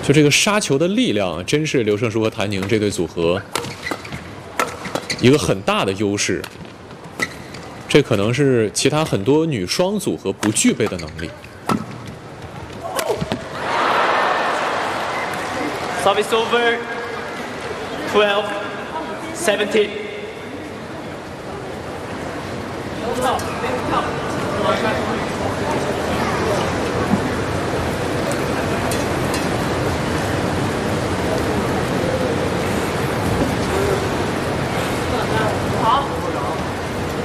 就这个杀球的力量，真是刘胜书和谭宁这对组合一个很大的优势。这可能是其他很多女双组合不具备的能力。 Service over. 12, 17.